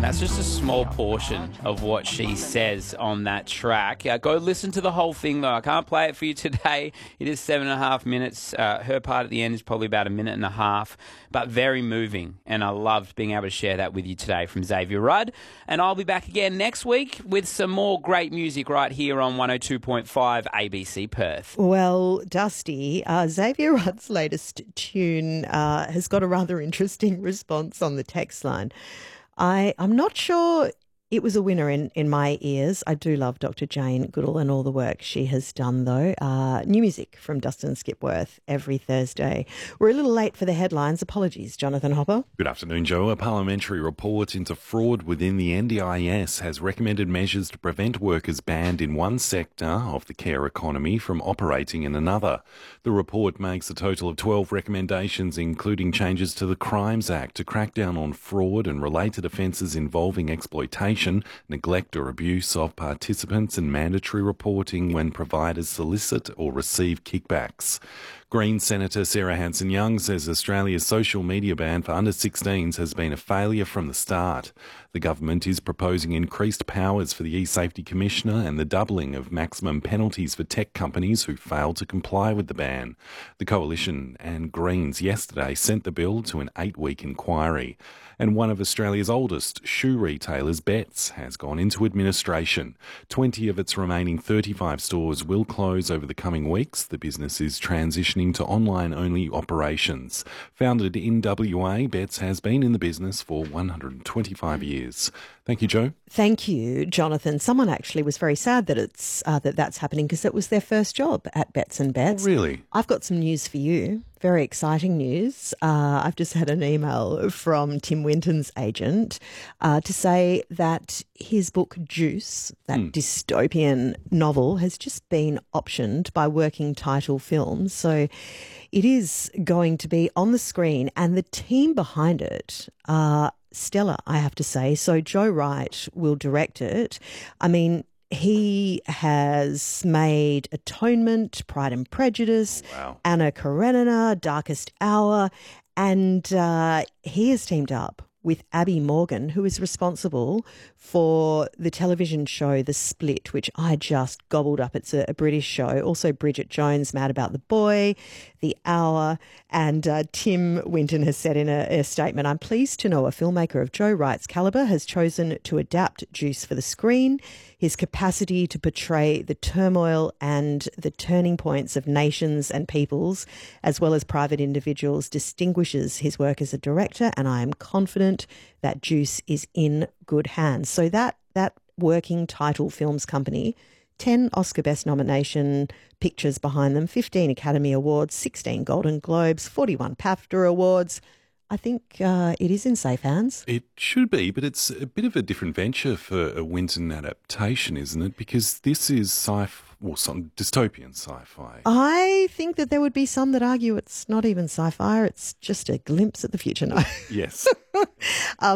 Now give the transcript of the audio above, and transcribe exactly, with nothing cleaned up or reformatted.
That's just a small portion of what she says on that track. Uh, go listen to the whole thing, though. I can't play it for you today. It is seven and a half minutes. Uh, her part at the end is probably about a minute and a half, but very moving. And I loved being able to share that with you today from Xavier Rudd. And I'll be back again next week with some more great music right here on one oh two point five A B C Perth. Well, Dusty, uh, Xavier Rudd's latest tune uh, has got a rather interesting response on the text line. I, I'm not sure it was a winner in, in my ears. I do love Doctor Jane Goodall and all the work she has done, though. Uh, new music from Dustin Skipworth every Thursday. We're a little late for the headlines. Apologies, Jonathan Hopper. Good afternoon, Joe. A parliamentary report into fraud within the N D I S has recommended measures to prevent workers banned in one sector of the care economy from operating in another. The report makes a total of twelve recommendations, including changes to the Crimes Act to crack down on fraud and related offences involving exploitation, neglect or abuse of participants, and mandatory reporting when providers solicit or receive kickbacks. Green Senator Sarah Hanson-Young says Australia's social media ban for under sixteens has been a failure from the start. The government is proposing increased powers for the eSafety Commissioner and the doubling of maximum penalties for tech companies who fail to comply with the ban. The Coalition and Greens yesterday sent the bill to an eight-week inquiry. And one of Australia's oldest shoe retailers, Betts, has gone into administration. twenty of its remaining thirty-five stores will close over the coming weeks. The business is transitioning to online-only operations. Founded in W A, Betts has been in the business for one hundred twenty-five years. Thank you, Joe. Thank you, Jonathan. Someone actually was very sad that it's uh, that that's happening because it was their first job at Betts and Betts. Oh, really? I've got some news for you. Very exciting news. Uh, I've just had an email from Tim Winton's agent uh, to say that his book Juice, that mm. dystopian novel, has just been optioned by Working Title Films. So it is going to be on the screen, and the team behind it are stellar, I have to say. So Joe Wright will direct it. I mean, he has made Atonement, Pride and Prejudice, wow. Anna Karenina, Darkest Hour, and uh, he has teamed up with Abby Morgan, who is responsible for the television show The Split, which I just gobbled up. It's a, a British show. Also Bridget Jones, Mad About the Boy, The Hour, and uh, Tim Winton has said in a, a statement, "I'm pleased to know a filmmaker of Joe Wright's calibre has chosen to adapt Juice for the screen. His capacity to portray the turmoil and the turning points of nations and peoples, as well as private individuals, distinguishes his work as a director, and I am confident that Juice is in good hands." So that that Working Title Films company, ten Oscar Best nomination pictures behind them, fifteen Academy Awards, sixteen Golden Globes, forty-one BAFTA Awards. I think uh, it is in safe hands. It should be, but it's a bit of a different venture for a Winton adaptation, isn't it? Because this is sci-fi, or some dystopian sci-fi. I think that there would be some that argue it's not even sci-fi, it's just a glimpse at the future. No. Yes. um,